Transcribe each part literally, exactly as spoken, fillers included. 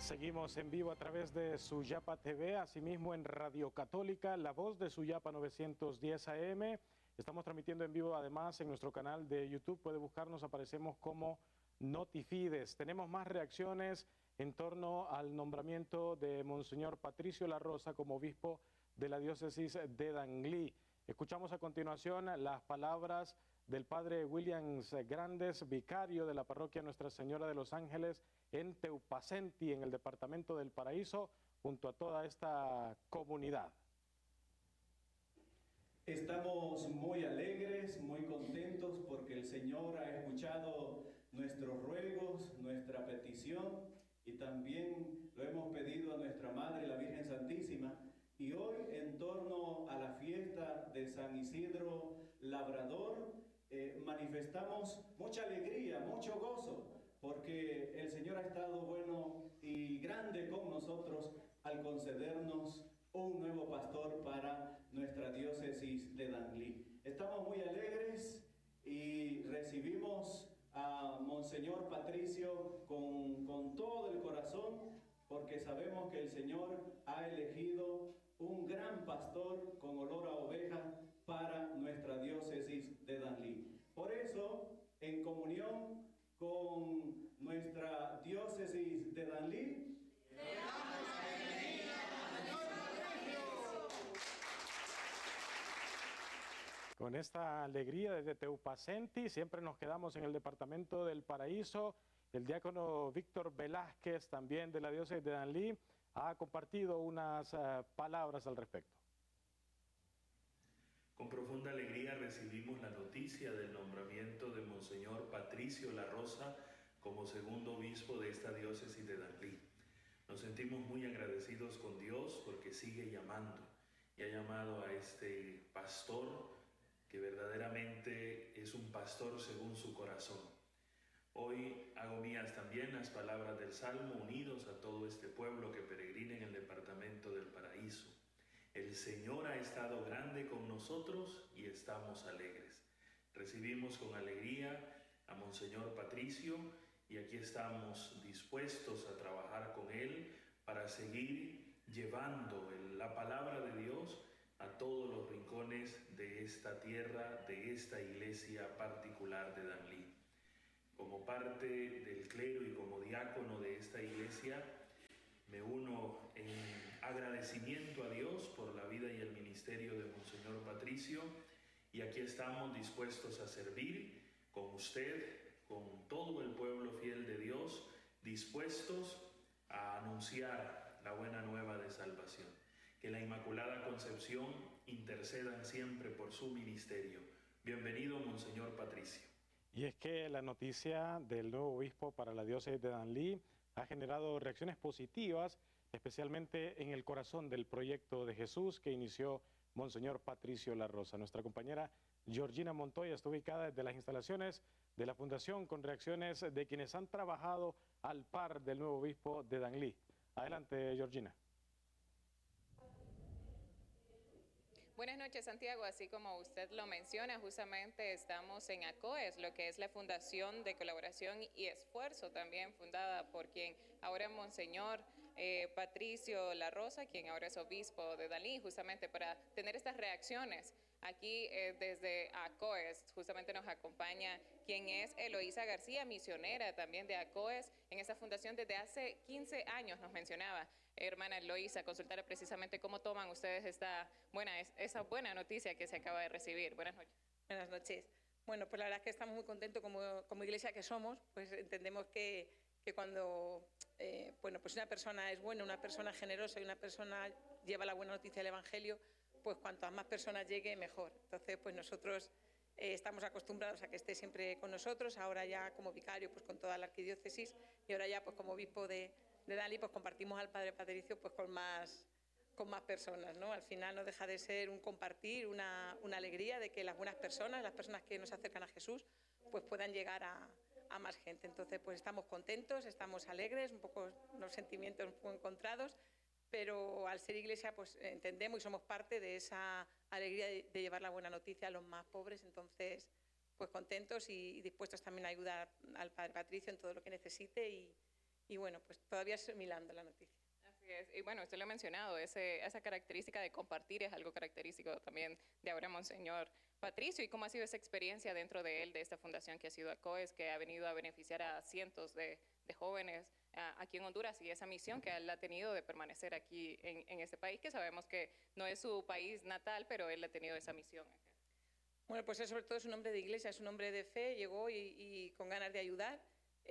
Seguimos en vivo a través de Suyapa T V, asimismo en Radio Católica, La Voz de Suyapa novecientos diez A M. Estamos transmitiendo en vivo además en nuestro canal de YouTube, puede buscarnos, aparecemos como Notifides. Tenemos más reacciones en torno al nombramiento de Monseñor Patricio La Rosa como obispo de la diócesis de Danlí. Escuchamos a continuación las palabras del padre Williams Grandes, vicario de la parroquia Nuestra Señora de los Ángeles en Teupacenti, en el departamento del Paraíso, junto a toda esta comunidad. Estamos muy alegres, muy contentos porque el Señor ha escuchado nuestros ruegos, nuestra petición, y también lo hemos pedido a nuestra Madre, la Virgen Santísima. Y hoy, en torno a la fiesta de San Isidro Labrador, eh, manifestamos mucha alegría, mucho gozo, porque el Señor ha estado bueno y grande con nosotros al concedernos un nuevo pastor para nuestra diócesis de Danlí. Estamos muy alegres y recibimos a Monseñor Patricio con, con todo el corazón, porque sabemos que el Señor ha elegido un gran pastor con olor a oveja para nuestra diócesis de Danlí. Por eso, en comunión con nuestra diócesis de Danlí, le damos la bienvenida a Monseñor Patricio. Con esta alegría desde Teupacenti, siempre nos quedamos en el departamento del Paraíso. El diácono Víctor Velázquez, también de la diócesis de Danlí, ha compartido unas uh, palabras al respecto. Con profunda alegría recibimos la noticia del nombramiento de Monseñor Patricio La Rosa como segundo obispo de esta diócesis de Danlí. Nos sentimos muy agradecidos con Dios porque sigue llamando y ha llamado a este pastor que verdaderamente es un pastor según su corazón. Hoy hago mías también las palabras del Salmo, unidos a todo este pueblo que peregrina en el departamento del Paraíso. El Señor ha estado grande con nosotros y estamos alegres. Recibimos con alegría a Monseñor Patricio y aquí estamos dispuestos a trabajar con él para seguir llevando la palabra de Dios a todos los rincones de esta tierra, de esta iglesia particular de Danlí. Como parte del clero y como diácono de esta iglesia, me uno en agradecimiento a Dios por la vida y el ministerio de Monseñor Patricio, y aquí estamos dispuestos a servir con usted, con todo el pueblo fiel de Dios, dispuestos a anunciar la buena nueva de salvación. Que la Inmaculada Concepción intercedan siempre por su ministerio. Bienvenido, Monseñor Patricio. Y es que la noticia del nuevo obispo para la diócesis de Danlí ha generado reacciones positivas, especialmente en el corazón del proyecto de Jesús que inició Monseñor Patricio La Rosa. Nuestra compañera Georgina Montoya está ubicada desde las instalaciones de la Fundación con reacciones de quienes han trabajado al par del nuevo obispo de Danlí. Adelante, Georgina. Buenas noches, Santiago. Así como usted lo menciona, justamente estamos en ACOES, lo que es la Fundación de Colaboración y Esfuerzo, también fundada por quien ahora es Monseñor eh, Patricio La Rosa, quien ahora es obispo de Danlí, justamente para tener estas reacciones. Aquí eh, desde ACOES justamente nos acompaña quien es Eloísa García, misionera también de ACOES en esa fundación desde hace quince años, nos mencionaba. Hermana Eloísa, consultarle precisamente cómo toman ustedes esta buena, esa buena noticia que se acaba de recibir. Buenas noches. Buenas noches. Bueno, pues la verdad es que estamos muy contentos como, como iglesia que somos, pues entendemos que, que cuando eh, bueno, pues una persona es buena, una persona generosa y una persona lleva la buena noticia del Evangelio, pues cuantas más personas llegue, mejor. Entonces, pues nosotros eh, estamos acostumbrados a que esté siempre con nosotros, ahora ya como vicario, pues con toda la arquidiócesis, y ahora ya pues como obispo de, de Danlí, pues compartimos al Padre Patricio pues con más, con más personas, ¿no? Al final no deja de ser un compartir, una, una alegría de que las buenas personas, las personas que nos acercan a Jesús, pues puedan llegar a, a más gente. Entonces, pues estamos contentos, estamos alegres, un poco los sentimientos un poco encontrados, pero al ser iglesia pues entendemos y somos parte de esa alegría de, de llevar la buena noticia a los más pobres. Entonces, pues contentos y, y dispuestos también a ayudar al Padre Patricio en todo lo que necesite y, y bueno, pues todavía asimilando la noticia. Así es. Y bueno, usted lo ha mencionado, ese, esa característica de compartir es algo característico también de ahora Monseñor Patricio. ¿Y cómo ha sido esa experiencia dentro de él, de esta fundación que ha sido ACOES, que ha venido a beneficiar a cientos de, de jóvenes a, aquí en Honduras, y esa misión que él ha tenido de permanecer aquí en, en este país, que sabemos que no es su país natal, pero él ha tenido esa misión acá? Bueno, pues él sobre todo es un hombre de iglesia, es un hombre de fe, llegó y, y con ganas de ayudar.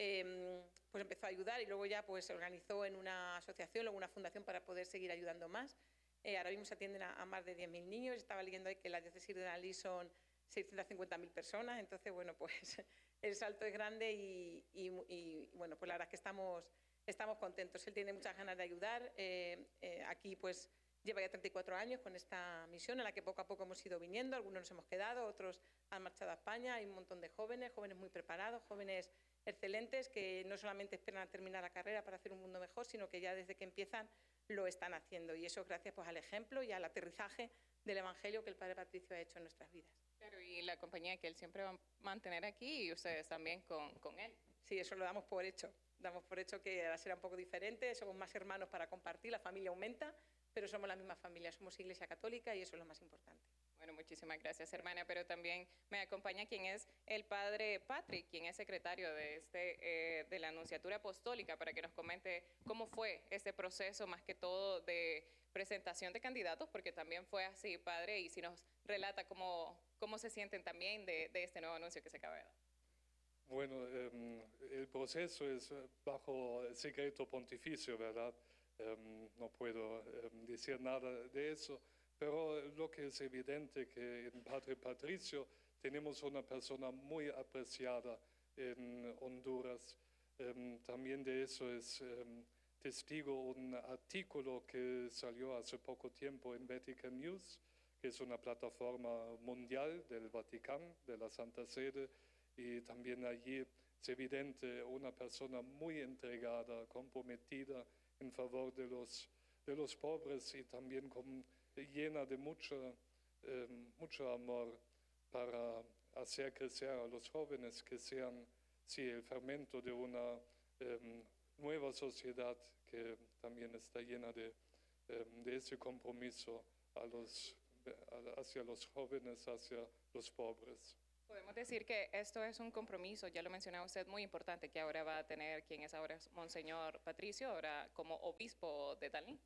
Eh, pues empezó a ayudar y luego ya pues se organizó en una asociación, luego una fundación para poder seguir ayudando más. Eh, ahora mismo se atienden a, a más de diez mil niños. Estaba leyendo ahí que la diócesis de Danlí son seiscientas cincuenta mil personas, entonces bueno, pues el salto es grande y, y, y bueno, pues la verdad es que estamos, estamos contentos. Él tiene muchas ganas de ayudar. Eh, eh, aquí pues lleva ya treinta y cuatro años con esta misión a la que poco a poco hemos ido viniendo, algunos nos hemos quedado, otros han marchado a España. Hay un montón de jóvenes, jóvenes muy preparados, jóvenes excelentes que no solamente esperan a terminar la carrera para hacer un mundo mejor, sino que ya desde que empiezan lo están haciendo, y eso gracias pues al ejemplo y al aterrizaje del Evangelio que el Padre Patricio ha hecho en nuestras vidas. Claro, y la compañía que él siempre va a mantener aquí, y ustedes también con, con él. Sí, eso lo damos por hecho, damos por hecho que ahora será un poco diferente, somos más hermanos para compartir, la familia aumenta, pero somos la misma familia, somos Iglesia Católica y eso es lo más importante. Bueno, muchísimas gracias, hermana, pero también me acompaña quien es el padre Patrick, quien es secretario de, este, eh, de la Anunciatura Apostólica, para que nos comente cómo fue este proceso, más que todo de presentación de candidatos, porque también fue así, padre, y si nos relata cómo, cómo se sienten también de, de este nuevo anuncio que se acaba de dar. Bueno, eh, el proceso es bajo secreto pontificio, ¿verdad? Eh, no puedo eh, decir nada de eso. Pero lo que es evidente que en Padre Patricio tenemos una persona muy apreciada en Honduras. Um, también de eso es um, testigo un artículo que salió hace poco tiempo en Vatican News, que es una plataforma mundial del Vaticano, de la Santa Sede, y también allí es evidente una persona muy entregada, comprometida en favor de los, de los pobres y también con llena de mucho, eh, mucho amor para hacer crecer a los jóvenes que sean, sí, el fermento de una eh, nueva sociedad que también está llena de, eh, de ese compromiso a los, a, hacia los jóvenes, hacia los pobres. Podemos decir que esto es un compromiso, ya lo mencionaba usted, muy importante, que ahora va a tener quien es ahora Monseñor Patricio, ahora como obispo de Danlí.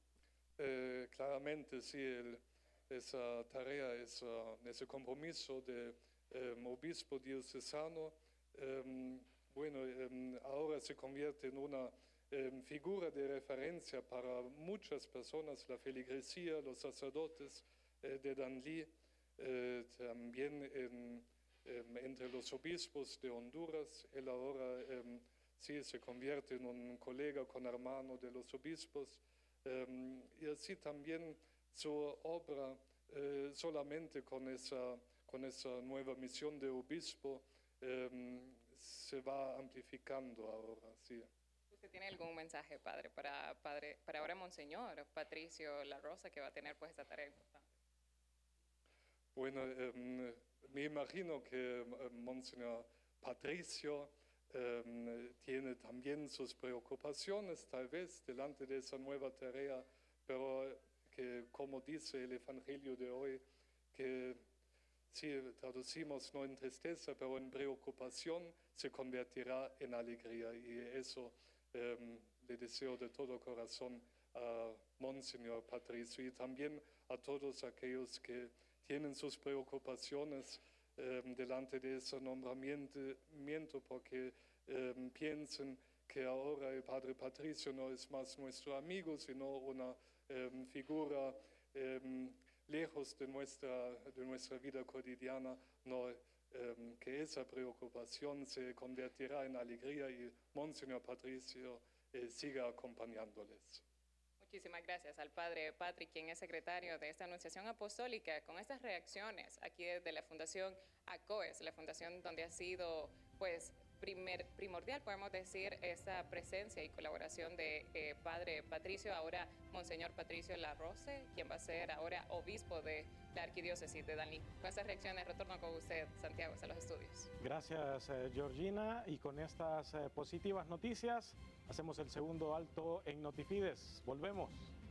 Eh, claramente, sí, el, esa tarea, esa, ese compromiso de eh, obispo diocesano, eh, bueno, eh, ahora se convierte en una eh, figura de referencia para muchas personas, la feligresía, los sacerdotes eh, de Danlí, eh, también en, eh, entre los obispos de Honduras. Él ahora eh, sí se convierte en un colega con hermano de los obispos. Um, y así también su obra, eh, solamente con esa, con esa nueva misión de obispo, um, se va amplificando ahora. Sí. ¿Usted tiene algún mensaje, padre, para, padre, para ahora Monseñor Patricio La Rosa, que va a tener pues esta tarea importante? Bueno, um, me imagino que um, Monseñor Patricio Um, tiene también sus preocupaciones, tal vez, delante de esa nueva tarea, pero que, como dice el Evangelio de hoy, que si traducimos no en tristeza, pero en preocupación, se convertirá en alegría. Y eso um, le deseo de todo corazón a Monseñor Patricio y también a todos aquellos que tienen sus preocupaciones Eh, delante de ese nombramiento, porque eh, piensen que ahora el Padre Patricio no es más nuestro amigo, sino una eh, figura eh, lejos de nuestra, de nuestra vida cotidiana, no, eh, que esa preocupación se convertirá en alegría y Monseñor Patricio eh, siga acompañándoles. Muchísimas gracias al padre Patrick, quien es secretario de esta Anunciación Apostólica, con estas reacciones aquí desde la Fundación ACOES, la fundación donde ha sido pues primer, primordial, podemos decir, esta presencia y colaboración de eh, padre Patricio, ahora Monseñor Patricio La Rosa, quien va a ser ahora obispo de la Arquidiócesis de Danlí. Con estas reacciones retorno con usted, Santiago, a los estudios. Gracias, eh, Georgina, y con estas eh, positivas noticias Hacemos el segundo alto en Notifides. Volvemos.